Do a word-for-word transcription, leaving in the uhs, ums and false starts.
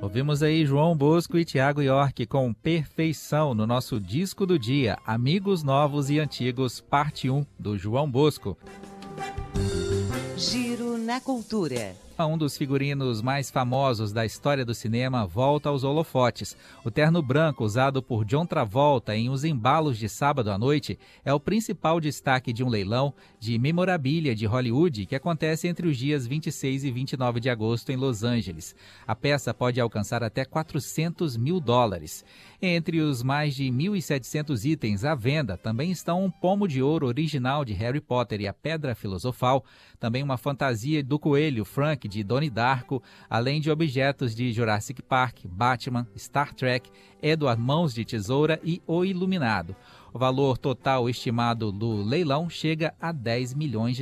Ouvimos aí João Bosco e Tiago York com Perfeição no nosso disco do dia, Amigos Novos e Antigos, parte um, do João Bosco. Giro na Cultura. Um dos figurinos mais famosos da história do cinema volta aos holofotes. O terno branco usado por John Travolta em Os Embalos de Sábado à Noite é o principal destaque de um leilão de memorabilia de Hollywood que acontece entre os dias vinte e seis e vinte e nove de agosto em Los Angeles. A peça pode alcançar até quatrocentos mil dólares. Entre os mais de mil e setecentos itens à venda também estão um pomo de ouro original de Harry Potter e a Pedra Filosofal, também uma fantasia do coelho Frank de Donnie Darko, além de objetos de Jurassic Park, Batman, Star Trek, Edward Mãos de Tesoura e O Iluminado. O valor total estimado do leilão chega a dez milhões de